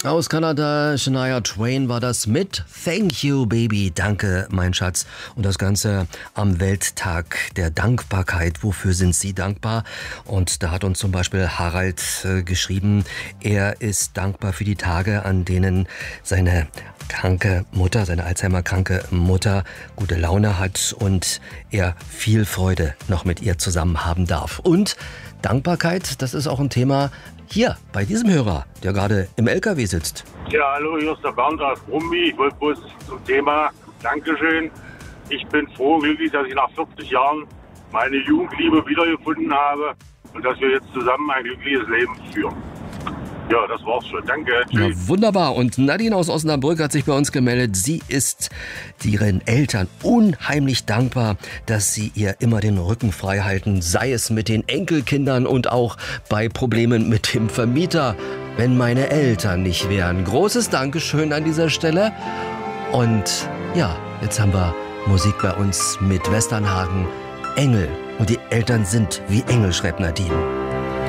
Aus Kanada, Shania Twain war das mit Thank You, Baby, danke, mein Schatz. Und das Ganze am Welttag der Dankbarkeit. Wofür sind Sie dankbar? Und da hat uns zum Beispiel Harald geschrieben, er ist dankbar für die Tage, an denen seine kranke Mutter, seine Alzheimer-kranke Mutter gute Laune hat und er viel Freude noch mit ihr zusammen haben darf. Und Dankbarkeit, das ist auch ein Thema hier bei diesem Hörer, der gerade im LKW sitzt. Ja, hallo, hier ist der Bernd aus Brumby. Ich wollte bloß zum Thema Dankeschön. Ich bin froh und glücklich, dass ich nach 40 Jahren meine Jugendliebe wiedergefunden habe und dass wir jetzt zusammen ein glückliches Leben führen. Ja, das war's schon. Danke. Ja, wunderbar. Und Nadine aus Osnabrück hat sich bei uns gemeldet. Sie ist ihren Eltern unheimlich dankbar, dass sie ihr immer den Rücken frei halten, sei es mit den Enkelkindern und auch bei Problemen mit dem Vermieter, wenn meine Eltern nicht wären. Großes Dankeschön an dieser Stelle. Und ja, jetzt haben wir Musik bei uns mit Westernhagen, Engel. Und die Eltern sind wie Engel, schreibt Nadine.